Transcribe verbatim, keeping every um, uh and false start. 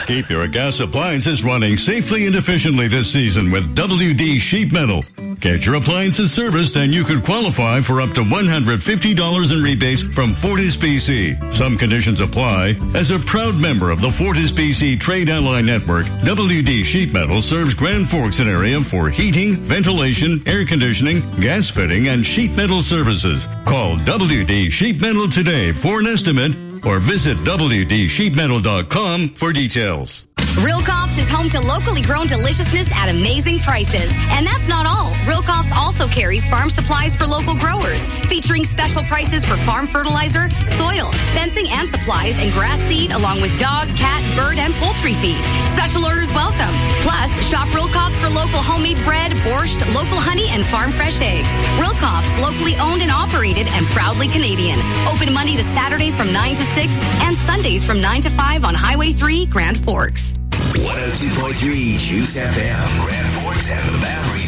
Keep your gas appliances running safely and efficiently this season with W D Sheet Metal. Get your appliances serviced and you could qualify for up to one hundred fifty dollars in rebates from Fortis B C. Some conditions apply. As a proud member of the Fortis B C Trade Ally Network, W D Sheet Metal serves Grand Forks and area for heating, ventilation, air conditioning, gas fitting, and sheet metal services. Call W D Sheet Metal today for an estimate or visit W D sheet metal dot com for details. Real Cops is home to locally grown deliciousness at amazing prices. And that's not all. Real Cops also carries farm supplies for local growers, featuring special prices for farm fertilizer, soil, fencing and supplies, and grass seed, along with dog, cat, bird, and poultry feed. Special orders welcome. Plus, shop Real Cops for local homemade bread, borscht, local honey, and farm fresh eggs. Real Cops, locally owned and operated and proudly Canadian. Open Monday to Saturday from nine to six and Sundays from nine to five on Highway three, Grand Forks. one oh two point three Juice F M, Grand Forks and the Boundary.